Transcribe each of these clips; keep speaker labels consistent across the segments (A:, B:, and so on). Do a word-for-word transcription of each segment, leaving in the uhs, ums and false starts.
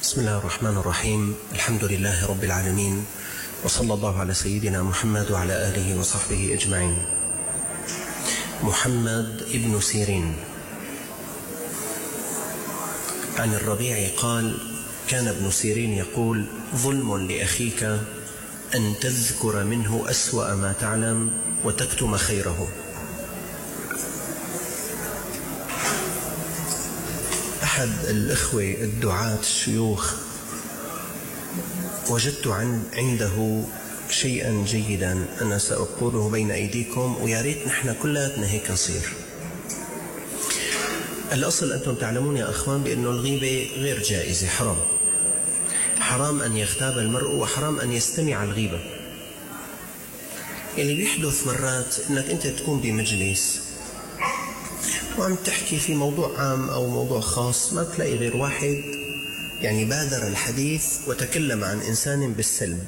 A: بسم الله الرحمن الرحيم. الحمد لله رب العالمين، وصلى الله على سيدنا محمد وعلى آله وصحبه أجمعين. محمد ابن سيرين عن الربيع قال: كان ابن سيرين يقول: ظلم لأخيك أن تذكر منه أسوأ ما تعلم وتكتم خيره. أحد الإخوة الدعاة الشيوخ وجدت عنده شيئا جيدا أنا سأقوله بين أيديكم، ويا ريت نحن كلنا هيك نصير. الأصل أنتم تعلمون يا أخوان بأن الغيبة غير جائزة، حرام حرام أن يغتاب المرء، وحرام أن يستمع الغيبة. اللي بيحدث مرات أنك أنت تكون بمجلس وعم تحكي في موضوع عام أو موضوع خاص، ما تلاقي غير واحد يعني بادر الحديث وتكلم عن إنسان بالسلب،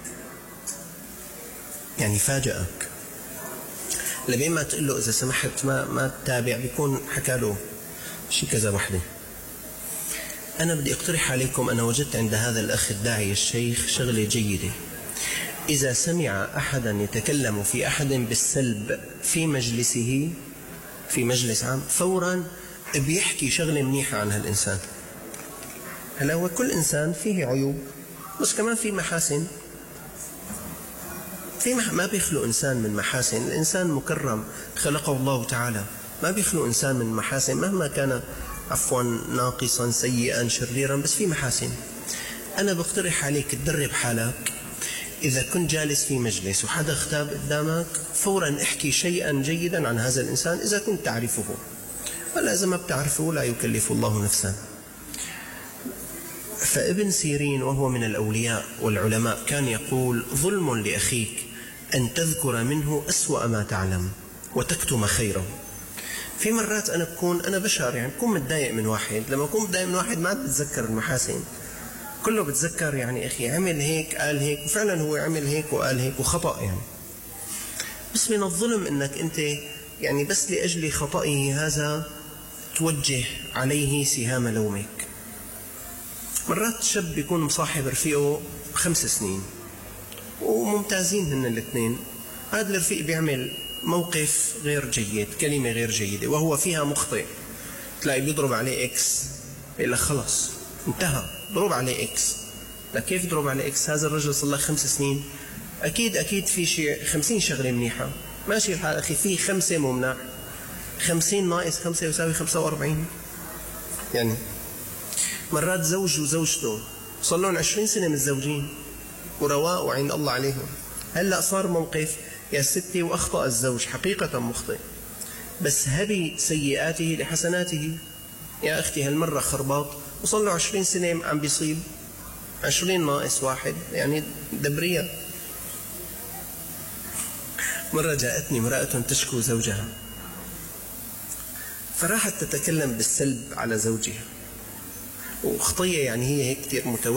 A: يعني فاجأك. لبين ما تقول له إذا سمحت ما ما تتابع، بيكون حكى له شي كذا وحده. أنا بدي أقترح عليكم، أنا وجدت عند هذا الأخ الداعي الشيخ شغلة جيدة. إذا سمع أحدا يتكلم في أحد بالسلب في مجلسه، في مجلس عام، فورا بيحكي شغلة منيحة عن هالإنسان. هلا هو كل إنسان فيه عيوب، بس كمان فيه محاسن. في مح... ما بيخلق إنسان من محاسن. الإنسان مكرم خلقه الله تعالى، ما بيخلق إنسان من محاسن مهما كان عفوا ناقصا سيئا شريرا، بس في محاسن. أنا بقترح عليك تدرب حالك، إذا كنت جالس في مجلس وحدا اغتاب قدامك، فورا احكي شيئا جيدا عن هذا الإنسان إذا كنت تعرفه، ولا إذا ما بتعرفه لا يكلف الله نفسا. فابن سيرين وهو من الأولياء والعلماء كان يقول: ظلم لأخيك أن تذكر منه أسوأ ما تعلم وتكتم خيره. في مرات أنا بكون أنا بشر، يعني بكون متضايق من واحد، لما أكون متضايق من واحد ما عاد بتذكر المحاسن، كله بتذكر يعني أخي عمل هيك قال هيك، وفعلا هو عمل هيك وقال هيك وخطأ يعني. بس من الظلم أنك أنت يعني بس لأجل خطئه هذا توجه عليه سهام لومك. مرات شاب يكون مصاحب رفيقه خمس سنين وممتازين هن الاثنين، هذا الرفيق بيعمل موقف غير جيد، كلمة غير جيدة وهو فيها مخطئ، تلاقي بيضرب عليه إكس، يقول لك خلص انتهى، ضرب عليه إكس. لك كيف ضرب عليه إكس؟ هذا الرجل صلى له خمس سنين، أكيد أكيد في شيء خمسين شغلة منيحة، ماشي الحال أخي، في خمسة ممنع، خمسين ناقص خمسة يساوي خمسة وأربعين. يعني مرات زوج وزوجته صار لهم عشرين سنة متزوجين ورواء وعين الله عليهم، هلأ صار موقف يا ستي وأخطأ الزوج، حقيقة مخطئ، بس هبي سيئاته لحسناته. يا أختي هالمرة خرباط وصل له عشرين سنة عم بيصيب، عشرين ناقص واحد يعني دبرية. مرة جاءتني امرأة تشكو زوجها، فراحت تتكلم بالسلب على زوجها، وخطية يعني هي هيك كتير متوجهة